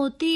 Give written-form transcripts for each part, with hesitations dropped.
मोती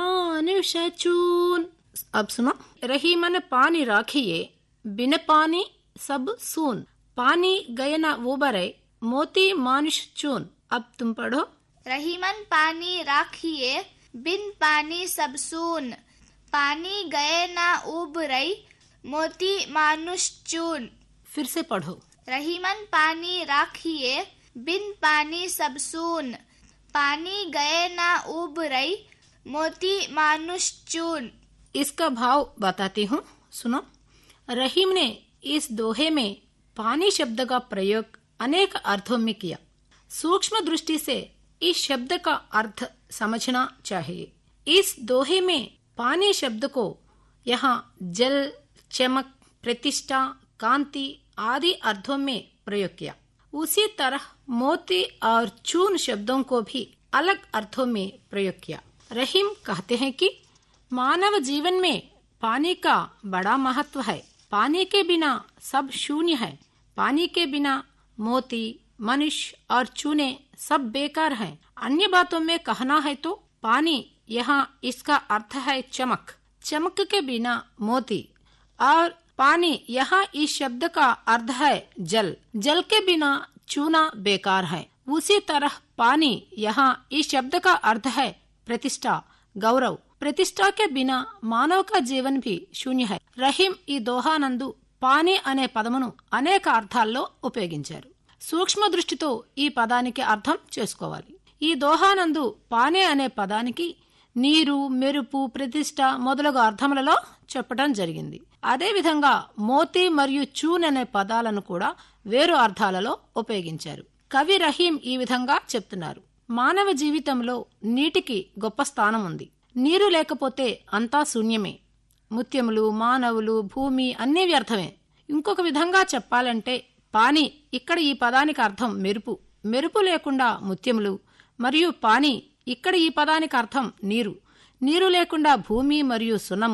मानुष चून। अब सुनो, रही मन पानी राखिए, बिन पानी सब सून। पानी गए न उबरे, मोती मानुष चून। अब तुम पढ़ो। रही मन पानी राखिए, बिन पानी सब सून। पानी गए न उबरे, मोती मानुष चून। फिर से पढ़ो। रही मन पानी राखिए, बिन पानी सब सून। पानी गए न उबरे, मोती मानुष चून। इसका भाव बताती हूँ, सुनो। रहीम ने इस दोहे में पानी शब्द का प्रयोग अनेक अर्थों में किया। सूक्ष्म दृष्टि से इस शब्द का अर्थ समझना चाहिए। इस दोहे में पानी शब्द को यहाँ जल, चमक, प्रतिष्ठा, कांति आदि अर्थों में प्रयोग किया। उसी तरह मोती और चून शब्दों को भी अलग अर्थों में प्रयोग किया। रहीम कहते हैं कि मानव जीवन में पानी का बड़ा महत्व है। पानी के बिना सब शून्य है। पानी के बिना मोती, मनुष्य और चूने सब बेकार हैं। अन्य बातों में कहना है तो पानी यहाँ इसका अर्थ है चमक। चमक के बिना मोती, और पानी यहाँ इस शब्द का अर्थ है जल। जल के बिना चूना बेकार है। उसी तरह पानी यहाँ इस शब्द का अर्थ है प्रतिष्ठा, गौरव। प्रतिष्ठा के बिना మానవ జీవన్ भी శూన్య है। రహీం ఈ దోహానందు పానీ అనే పదమును అనేక అర్థాల్లో ఉపయోగించారు. సూక్ష్మ దృష్టితో ఈ పదానికి అర్థం చేసుకోవాలి. ఈ దోహానందు పానీ అనే పదానికి నీరు, మెరుపు, ప్రతిష్ట మొదలగు అర్థములలో చెప్పడం జరిగింది. అదేవిధంగా మోతి మరియు చూన్ అనే పదాలను కూడా వేరు అర్థాలలో ఉపయోగించారు. కవి రహీం ఈ విధంగా చెప్తున్నారు. మానవ జీవితంలో నీటికి గొప్ప స్థానం ఉంది. నీరు లేకపోతే అంతా శూన్యమే. ముత్యములు, మానవులు, భూమి అన్నీ వ్యర్థమే. ఇంకొక విధంగా చెప్పాలంటే పానీ, ఇక్కడ ఈ పదానికి అర్థం మెరుపు. మెరుపు లేకుండా ముత్యములు, మరియు పానీ, ఇక్కడ ఈ పదానికి అర్థం నీరు. నీరు లేకుండా భూమి మరియు సున్నము.